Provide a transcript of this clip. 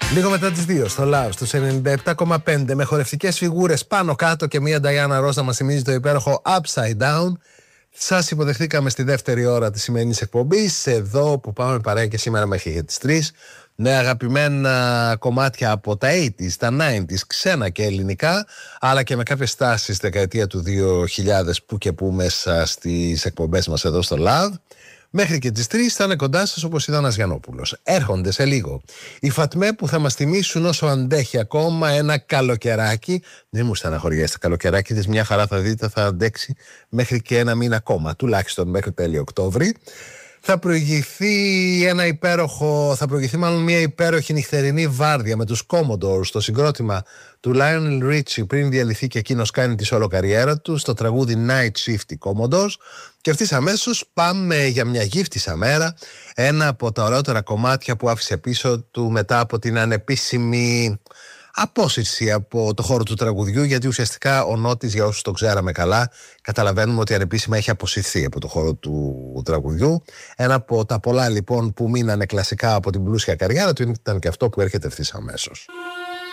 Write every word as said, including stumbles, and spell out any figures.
Λίγο μετά τις δύο στο Love στους ενενήντα επτά κόμμα πέντε με χορευτικές φιγούρες πάνω κάτω και μία Diana Ross να μας θυμίζει το υπέροχο Upside Down. Σας υποδεχτήκαμε στη δεύτερη ώρα της σημερινής εκπομπής, εδώ που πάμε παρέα και σήμερα μέχρι τις τρεις. Ναι, αγαπημένα κομμάτια από τα ογδόντα, τα ενενήντα, ξένα και ελληνικά, αλλά και με κάποιες στάσεις δεκαετία του δύο χιλιάδες που και που μέσα στις εκπομπές μας εδώ στο Love. Μέχρι και τις τρεις θα είναι κοντά σας όπως ήταν ένας Γιαννόπουλος. Έρχονται σε λίγο οι Φατμέ που θα μας θυμίσουν όσο αντέχει ακόμα ένα καλοκαιράκι. Δεν μου στεναχωριέστε, καλοκαιράκι της μια χαρά θα δείτε, θα αντέξει μέχρι και ένα μήνα ακόμα, τουλάχιστον μέχρι τέλειο Οκτώβρη. Θα προηγηθεί ένα υπέροχο, θα προηγηθεί μάλλον μια υπέροχη νυχτερινή βάρδια με τους Commodores, το συγκρότημα του Lionel Richie πριν διαλυθεί και εκείνος κάνει τη όλο καριέρα του, στο τραγούδι Night Shift οι Commodores. Και ευθύς αμέσως πάμε για μια γύφτισσα μέρα, ένα από τα ωραιότερα κομμάτια που άφησε πίσω του μετά από την ανεπίσημη απόσυρση από το χώρο του τραγουδιού, γιατί ουσιαστικά ο Νότης, για όσους το ξέραμε καλά, καταλαβαίνουμε ότι ανεπίσημα έχει αποσυρθεί από το χώρο του τραγουδιού. Ένα από τα πολλά λοιπόν που μείνανε κλασικά από την πλούσια καριέρα του ήταν και αυτό που έρχεται ευθύς αμέσως.